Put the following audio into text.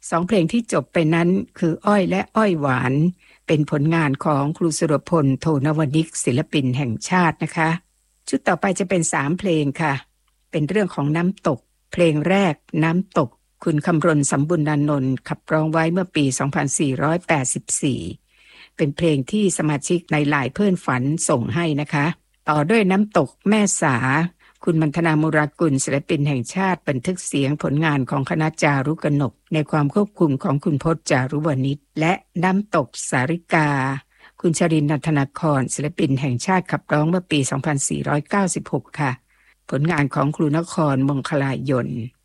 2เพลงที่จบไปนั้นคืออ้อยและอ้อยหวานเป็นผลงานของครูสุรพลโทนวนิกศิลปินแห่งชาตินะคะชุดต่อไปจะเป็น3เพลงค่ะเป็นเรื่องของน้ำตกเพลงแรกน้ำตกคุณคำรณ สำบุญญานนท์ขับร้องไว้เมื่อปี 2484 เป็นเพลงที่สมาชิกในหลายเพื่อนฝันส่งให้นะคะต่อด้วยน้ำตกแม่สาคุณมัณฑนา มุรากุลศิลปินแห่งชาติบันทึกเสียงผลงานของคณะจารุกนกในความควบคุมของคุณพจน์จารุวณิชและน้ำตกสาริกาคุณชรินทร์ นันทนาครศิลปินแห่งชาติขับร้องเมื่อปี 2496 ค่ะผลงานของครูนครมงคลายน